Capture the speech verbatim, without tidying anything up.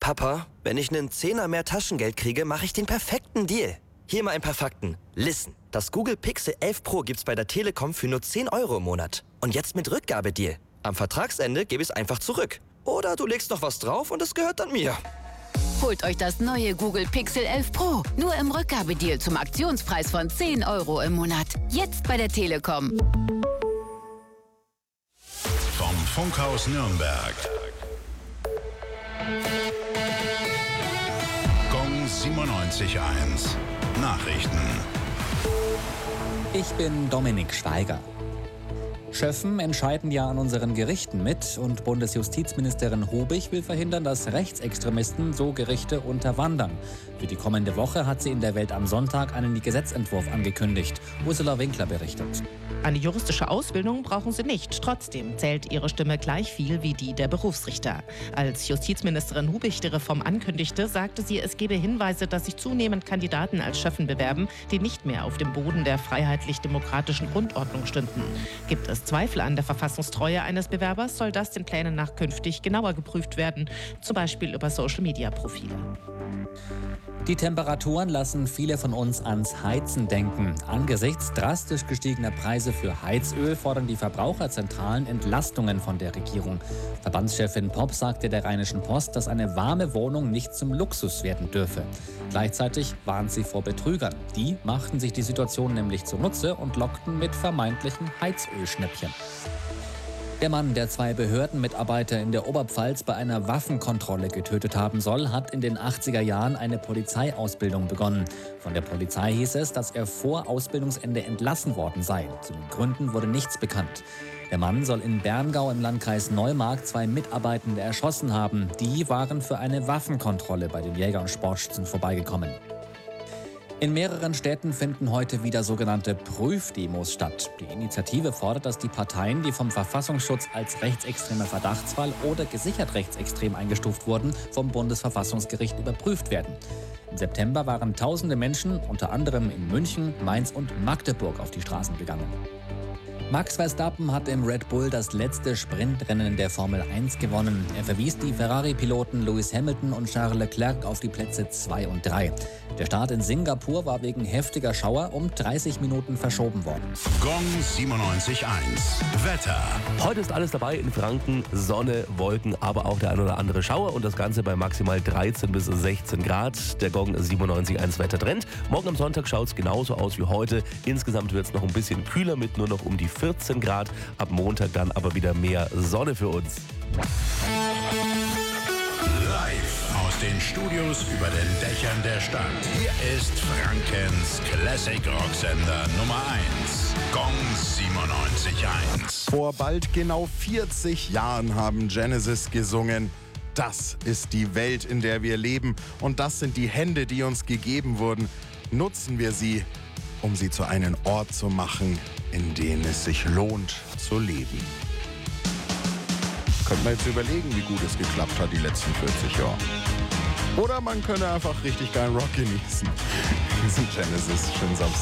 Papa, wenn ich einen Zehner mehr Taschengeld kriege, mache ich den perfekten Deal. Hier mal ein paar Fakten. Listen, das Google Pixel elf Pro gibt's bei der Telekom für nur zehn Euro im Monat. Und jetzt mit Rückgabedeal. Am Vertragsende gebe ich es einfach zurück. Oder du legst noch was drauf und es gehört dann mir. Holt euch das neue Google Pixel elf Pro. Nur im Rückgabedeal zum Aktionspreis von zehn Euro im Monat. Jetzt bei der Telekom. Vom Funkhaus Nürnberg. Gong siebenundneunzig Komma eins. Nachrichten. Ich bin Dominik Steiger. Schöffen entscheiden ja an unseren Gerichten mit und Bundesjustizministerin Hubich will verhindern, dass Rechtsextremisten so Gerichte unterwandern. Für die kommende Woche hat sie in der Welt am Sonntag einen Gesetzentwurf angekündigt. Ursula Winkler berichtet. Eine juristische Ausbildung brauchen sie nicht. Trotzdem zählt ihre Stimme gleich viel wie die der Berufsrichter. Als Justizministerin Hubich die Reform ankündigte, sagte sie, es gebe Hinweise, dass sich zunehmend Kandidaten als Schöffen bewerben, die nicht mehr auf dem Boden der freiheitlich-demokratischen Grundordnung stünden. Gibt es Zweifel an der Verfassungstreue eines Bewerbers, soll das den Plänen nach künftig genauer geprüft werden, zum Beispiel über Social-Media-Profile. Die Temperaturen lassen viele von uns ans Heizen denken. Angesichts drastisch gestiegener Preise für Heizöl fordern die Verbraucherzentralen Entlastungen von der Regierung. Verbandschefin Popp sagte der Rheinischen Post, dass eine warme Wohnung nicht zum Luxus werden dürfe. Gleichzeitig warnt sie vor Betrügern. Die machten sich die Situation nämlich zunutze und lockten mit vermeintlichen Heizölschnäppchen. Der Mann, der zwei Behördenmitarbeiter in der Oberpfalz bei einer Waffenkontrolle getötet haben soll, hat in den achtziger Jahren eine Polizeiausbildung begonnen. Von der Polizei hieß es, dass er vor Ausbildungsende entlassen worden sei. Zu den Gründen wurde nichts bekannt. Der Mann soll in Berngau im Landkreis Neumark zwei Mitarbeitende erschossen haben. Die waren für eine Waffenkontrolle bei den Jäger- und Sportschützen vorbeigekommen. In mehreren Städten finden heute wieder sogenannte Prüfdemos statt. Die Initiative fordert, dass die Parteien, die vom Verfassungsschutz als rechtsextremer Verdachtsfall oder gesichert rechtsextrem eingestuft wurden, vom Bundesverfassungsgericht überprüft werden. Im September waren tausende Menschen, unter anderem in München, Mainz und Magdeburg, auf die Straßen gegangen. Max Verstappen hat im Red Bull das letzte Sprintrennen der Formel eins gewonnen. Er verwies die Ferrari-Piloten Lewis Hamilton und Charles Leclerc auf die Plätze zwei und drei. Der Start in Singapur war wegen heftiger Schauer um dreißig Minuten verschoben worden. Gong siebenundneunzig Komma eins. Wetter. Heute ist alles dabei in Franken, Sonne, Wolken, aber auch der ein oder andere Schauer und das Ganze bei maximal dreizehn bis sechzehn Grad. Der Gong siebenundneunzig Komma eins Wettertrend. Morgen am Sonntag schaut es genauso aus wie heute. Insgesamt wird es noch ein bisschen kühler mit nur noch um die vierzehn Grad. Ab Montag dann aber wieder mehr Sonne für uns. Live aus den Studios über den Dächern der Stadt. Hier ist Frankens Classic Rocksender Nummer eins. Gong siebenundneunzig Komma eins. Vor bald genau vierzig Jahren haben Genesis gesungen: Das ist die Welt, in der wir leben, und das sind die Hände, die uns gegeben wurden. Nutzen wir sie, um sie zu einem Ort zu machen, in dem es sich lohnt zu leben. Könnte man jetzt überlegen, wie gut es geklappt hat die letzten vierzig Jahre. Oder man könnte einfach richtig geilen Rock genießen. Wir sind Genesis. Schönen Samstag.